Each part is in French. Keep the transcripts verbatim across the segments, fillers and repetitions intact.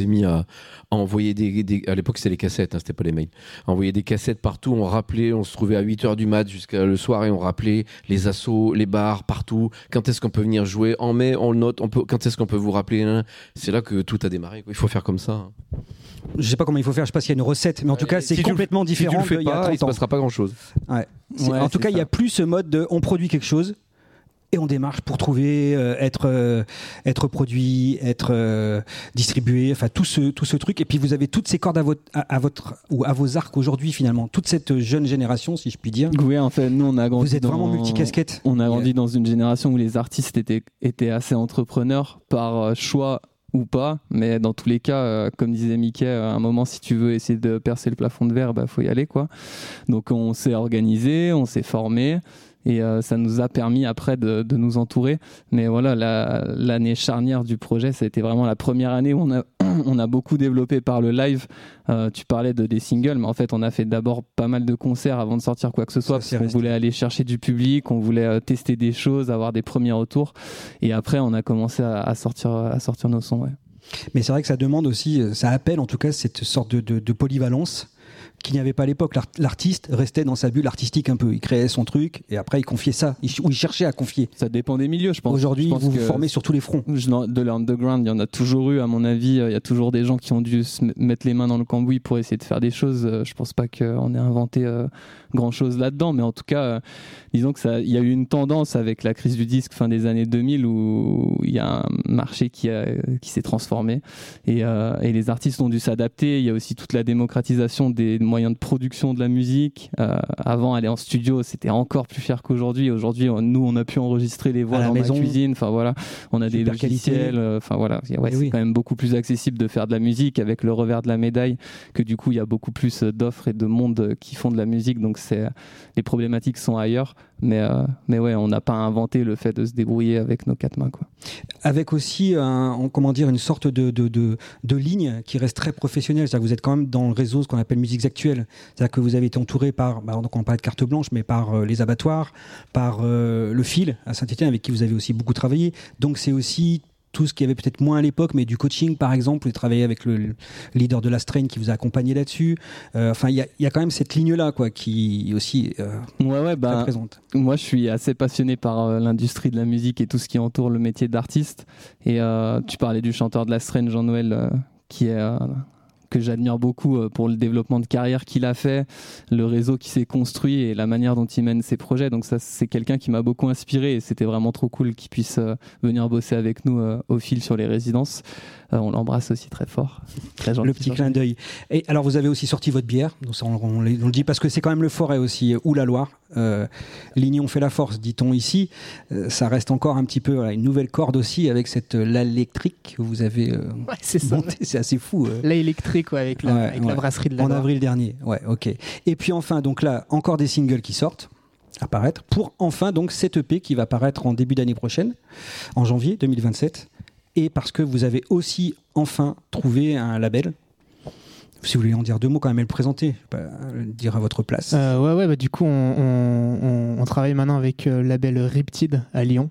s'est mis à, à envoyer des, des... À l'époque, c'était les cassettes, hein, c'était pas les mails. À envoyer des cassettes partout, on rappelait, on se trouvait à huit heures du mat jusqu'à le soir et on rappelait les assos, les bars, partout. Quand est-ce qu'on peut venir jouer? En mai, on le note. On peut... Quand est-ce qu'on peut vous rappeler? Hein. C'est là que tout a démarré, quoi. Il faut faire comme ça. Hein. Je sais pas comment il faut faire, je sais pas s'il y a une recette, mais en tout cas, c'est si complètement tu, différent. Si tu le fais pas, il se passera pas grand-chose. Ouais. Ouais, en tout cas, il y a plus ce mode de on produit quelque chose. Et on démarche pour trouver, euh, être, euh, être produit, être euh, distribué, enfin tout ce, tout ce truc. Et puis vous avez toutes ces cordes à votre, à, à votre ou à vos arcs aujourd'hui finalement. Toute cette jeune génération, si je puis dire. Oui, en fait, nous on a grandi. Vous êtes dans... vraiment multicasquette. On a grandi yeah. dans une génération où les artistes étaient, étaient assez entrepreneurs par choix ou pas, mais dans tous les cas, euh, comme disait Mickey, à un moment, si tu veux essayer de percer le plafond de verre, bah faut y aller, quoi. Donc on s'est organisé, on s'est formé. Et euh, ça nous a permis après de, de nous entourer. Mais voilà, la, l'année charnière du projet, ça a été vraiment la première année où on a, on a beaucoup développé par le live. Euh, tu parlais de des singles, mais en fait, on a fait d'abord pas mal de concerts avant de sortir quoi que ce soit, ça, parce qu'on resté. voulait aller chercher du public, on voulait euh, tester des choses, avoir des premiers retours. Et après, on a commencé à, à, sortir, à sortir nos sons. Ouais. Mais c'est vrai que ça demande aussi, ça appelle en tout cas cette sorte de, de, de polyvalence qu'il n'y avait pas à l'époque. L'artiste restait dans sa bulle artistique un peu. Il créait son truc et après il confiait ça. Il, ou il cherchait à confier. Ça dépend des milieux, je pense. Aujourd'hui, je pense vous vous formez sur tous les fronts. De l'underground, il y en a toujours eu, à mon avis. Il y a toujours des gens qui ont dû se mettre les mains dans le cambouis pour essayer de faire des choses. Je pense pas qu'on ait inventé euh, grand chose là-dedans, mais en tout cas, euh, disons que ça, il y a eu une tendance avec la crise du disque fin des années deux mille où il y a un marché qui, a, qui s'est transformé et, euh, et les artistes ont dû s'adapter. Il y a aussi toute la démocratisation des moyens de production de la musique. Euh, avant, aller en studio, c'était encore plus cher qu'aujourd'hui. Aujourd'hui, on, nous, on a pu enregistrer les voix dans la cuisine. Enfin voilà, on a des logiciels. Enfin euh, voilà, ouais, c'est oui. quand même beaucoup plus accessible de faire de la musique avec le revers de la médaille que du coup, il y a beaucoup plus d'offres et de monde qui font de la musique. Donc c'est, les problématiques sont ailleurs. Mais, euh, mais ouais, on n'a pas inventé le fait de se débrouiller avec nos quatre mains, quoi. Avec aussi un, comment dire, une sorte de, de, de, de ligne qui reste très professionnelle. C'est-à-dire que vous êtes quand même dans le réseau, ce qu'on appelle Musiques Actuelles. C'est-à-dire que vous avez été entouré par, bah, donc on parle de carte blanche, mais par euh, les abattoirs, par euh, le Fil à Saint-Étienne, avec qui vous avez aussi beaucoup travaillé. Donc c'est aussi tout ce qu'il y avait peut-être moins à l'époque, mais du coaching par exemple, vous travaillez avec le, le leader de la Strain qui vous a accompagné là-dessus. Euh, enfin, il y a, y a quand même cette ligne-là, quoi, qui aussi euh, ouais, ouais, bah, présente. Moi, je suis assez passionné par euh, l'industrie de la musique et tout ce qui entoure le métier d'artiste. Et euh, tu parlais du chanteur de la Strain, Jean-Noël, euh, qui est euh, que j'admire beaucoup pour le développement de carrière qu'il a fait, le réseau qui s'est construit et la manière dont il mène ses projets. Donc ça, c'est quelqu'un qui m'a beaucoup inspiré et c'était vraiment trop cool qu'il puisse euh, venir bosser avec nous euh, au Fil sur les résidences. Euh, on l'embrasse aussi très fort. Très gentil, le petit clin d'œil. Et alors vous avez aussi sorti votre bière, donc ça, on, on, on le dit parce que c'est quand même le Forêt aussi, ou la Loire. Euh, L'union fait la force, dit-on ici. Euh, ça reste encore un petit peu voilà, une nouvelle corde aussi avec cette euh, l'électrique que vous avez euh, ouais, c'est montée. C'est assez fou. Euh. L'électrique, ouais, avec, la, ouais, avec ouais. la brasserie de la En Loire. avril dernier, ouais, ok. Et puis enfin, donc là, encore des singles qui sortent. Apparaître pour enfin donc cette E P qui va paraître en début d'année prochaine, en janvier deux mille vingt-sept, et parce que vous avez aussi enfin trouvé un label. Si vous voulez en dire deux mots quand même et le présenter, je vais pas le dire à votre place. Euh, ouais, ouais, bah, du coup, on, on, on, on travaille maintenant avec le label Riptide à Lyon,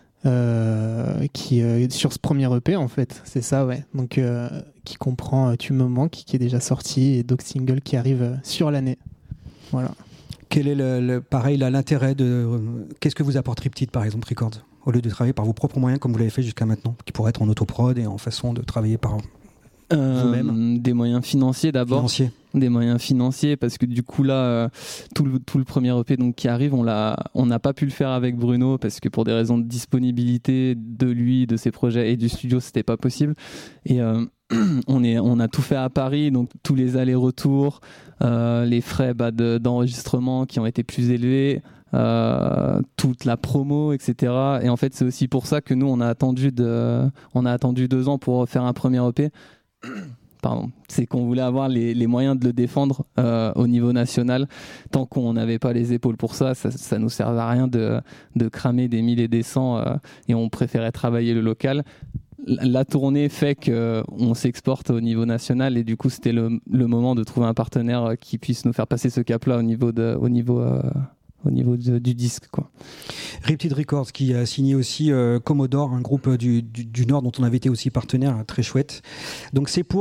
euh, qui euh, sur ce premier E P en fait, c'est ça, ouais. Donc, euh, qui comprend Tu me manques, qui est déjà sorti, et d'autres singles qui arrivent sur l'année. Voilà. Quel est le, le pareil là, l'intérêt de euh, qu'est-ce que vous apporte Riptide par exemple Records au lieu de travailler par vos propres moyens comme vous l'avez fait jusqu'à maintenant, qui pourrait être en autoprod et en façon de travailler par euh, vous-même. Des moyens financiers d'abord. Financiers. Des moyens financiers parce que du coup là euh, tout le tout le premier E P donc qui arrive, on l'a on n'a pas pu le faire avec Bruno parce que pour des raisons de disponibilité de lui, de ses projets et du studio, c'était pas possible. Et euh, on est on a tout fait à Paris, donc tous les allers-retours, euh, les frais bah, de, d'enregistrement qui ont été plus élevés, euh, toute la promo, et cetera. Et en fait c'est aussi pour ça que nous on a attendu de on a attendu deux ans pour faire un premier E P. Pardon, c'est qu'on voulait avoir les, les moyens de le défendre euh, au niveau national. Tant qu'on n'avait pas les épaules pour ça, ça, ça nous servait à rien de, de cramer des mille et des cents euh, et on préférait travailler le local. La tournée fait qu'on s'exporte au niveau national et du coup c'était le, le moment de trouver un partenaire qui puisse nous faire passer ce cap-là au niveau, de, au niveau, euh, au niveau de, du disque, quoi. Riptide Records qui a signé aussi euh, Commodore, un groupe du, du, du Nord dont on avait été aussi partenaire, très chouette. Donc c'est pour